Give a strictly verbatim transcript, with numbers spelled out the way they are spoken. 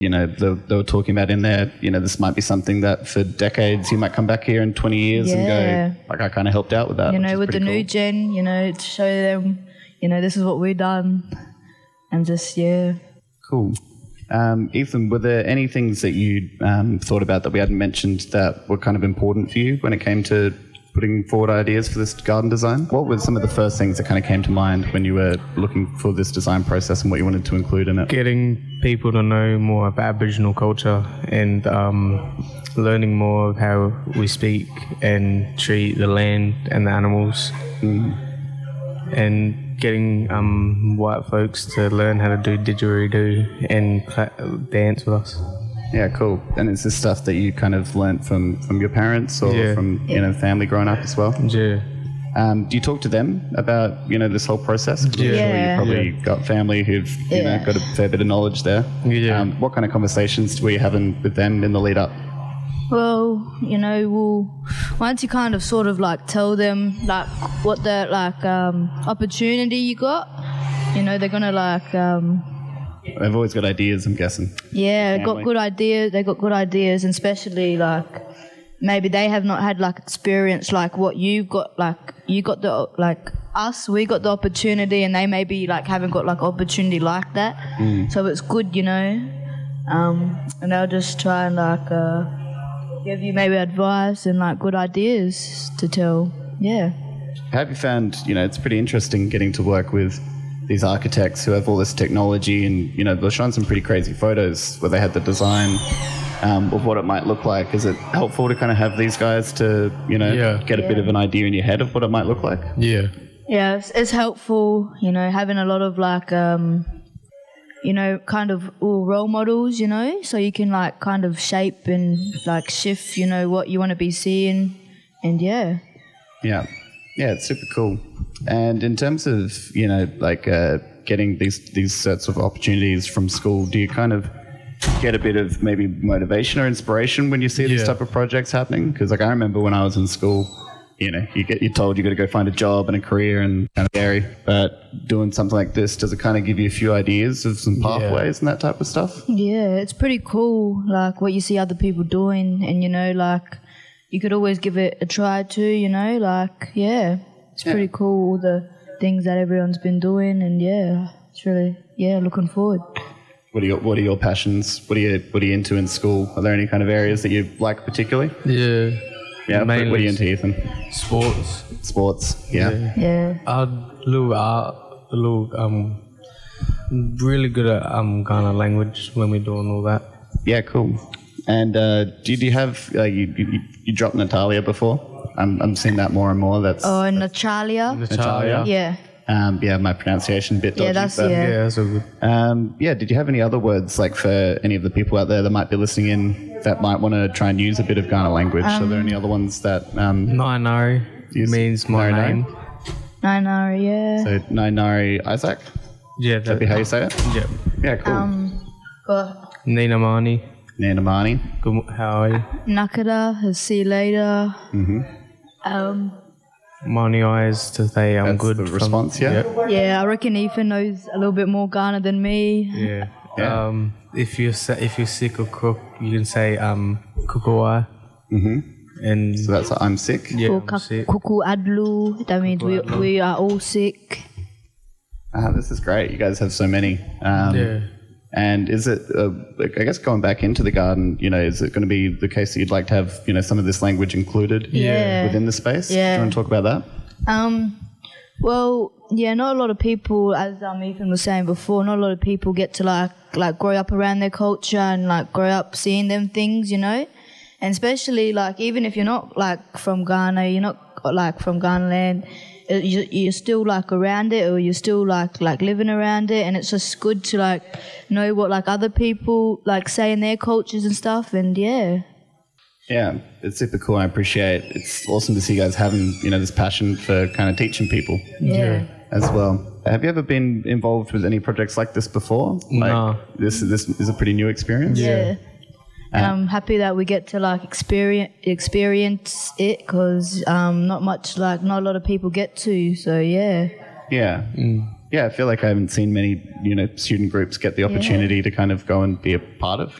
you know, they, they were talking about in there, you know, this might be something that for decades you might come back here in twenty years Yeah. and go, like, I kind of helped out with that. You which know, is with the pretty new cool. gen, you know, to show them, you know, this is what we've done. And just, yeah. Cool. Um, Ethan, were there any things that you um, thought about that we hadn't mentioned that were kind of important for you when it came to putting forward ideas for this garden design? What were some of the first things that kind of came to mind when you were looking for this design process and what you wanted to include in it? Getting people to know more about Aboriginal culture and um, learning more of how we speak and treat the land and the animals. Mm. And getting um, white folks to learn how to do didgeridoo and cla dance with us. Yeah, cool. And is this stuff that you kind of learnt from, from your parents or Yeah. from, you know, family growing up as well? Yeah. Um, do you talk to them about, you know, this whole process? 'Cause I'm Yeah. sure you Yeah. probably Yeah. got family who've, you Yeah. know, got a fair bit of knowledge there. Yeah. Um, what kind of conversations were you having with them in the lead up? Well, you know, we'll, once you kind of sort of like tell them like what the like um, opportunity you got, you know, they're gonna like um, They've always got ideas, I'm guessing. yeah, Family. got good ideas. They got good ideas, and especially like maybe they have not had like experience like what you've got. Like you got the like us, we got the opportunity, and they maybe like haven't got like opportunity like that. So it's good, you know. Um, and they'll just try and like. Uh, give you maybe advice and like good ideas to tell. Yeah. Have you found, you know, it's pretty interesting getting to work with these architects who have all this technology and, you know, they're showing some pretty crazy photos where they had the design um, of what it might look like. Is it helpful to kind of have these guys to, you know, Yeah. get a bit Yeah. of an idea in your head of what it might look like? Yeah. Yeah, it's, it's helpful, you know, having a lot of like, um, you know, kind of all role models, you know, so you can like kind of shape and like shift, you know, what you want to be seeing. And yeah. Yeah. Yeah, it's super cool. And in terms of, you know, like uh, getting these, these sorts of opportunities from school, do you kind of get a bit of maybe motivation or inspiration when you see these Yeah. type of projects happening? Because like I remember when I was in school, you know, you get you're told you got to go find a job and a career and kind of scary. But doing something like this, does it kind of give you a few ideas of some pathways and that type of stuff? Yeah, it's pretty cool, like what you see other people doing, and you know, like you could always give it a try too, you know, like yeah, it's Yeah. pretty cool all the things that everyone's been doing, and yeah, it's really yeah, looking forward. What are your What are your passions? What are you What are you into in school? Are there any kind of areas that you like particularly? Yeah. Yeah. What Mainly what are you into, Ethan? Sports. Sports. Yeah. Yeah, A little art, a little, um, really good at um, Ghana language when we're doing all that. Yeah. Cool. And uh, do, you, do you have uh, you, you you dropped Natalia before? I'm I'm seeing that more and more. That's oh, and Natalia. Natalia. Yeah, Um, yeah, my pronunciation a bit dodgy. yeah, that's but, yeah. Yeah, that's all good. Um, yeah, did you have any other words, like for any of the people out there that might be listening in that might want to try and use a bit of Ghana language? Are there any other ones that... Um, Nainari Yes. means my Nari-nari. name. Nine yeah. so, Nainari Isaac? Yeah, That'd be how you say it? Yeah. Yeah, cool. Um, got Nina Mani. Nana Mani. Good, mo- how are you? Nakada, see you later. Mm-hmm. Um, Mani eyes to say I'm That's good. the from- response, yeah? yeah, I reckon Ethan knows a little bit more Ghana than me. Yeah. Yeah. Um, if you're sa- if you're sick or crook, you can say um kukawai. Mm-hmm. And So that's I'm sick. yeah, I'm Kuka- sick. Kuku Adlu, that means we, Adlu. we are all sick. Ah, this is great. You guys have so many. Um, Yeah. And is it, uh, like, I guess going back into the garden, you know, is it going to be the case that you'd like to have, you know, some of this language included Yeah. within the space? Do Yeah. you want to talk about that? Um, well, yeah, not a lot of people, as um, Ethan was saying before, not a lot of people get to like like grow up around their culture and like grow up seeing them things, you know. And especially like even if you're not like from Ghana, you're not like from Ghana land, uh, you, you're still like around it, or you're still like like living around it, and it's just good to like know what like other people like say in their cultures and stuff. And yeah. Yeah, it's super cool. I appreciate it. It's awesome to see you guys having, you know, this passion for kind of teaching people Yeah. as well. Have you ever been involved with any projects like this before? Like, No. This, this is a pretty new experience? Yeah. And Uh, I'm happy that we get to like experience experience it, because um, not much like not a lot of people get to. So yeah, Yeah. Yeah, I feel like I haven't seen many, you know, student groups get the opportunity to kind of go and be a part of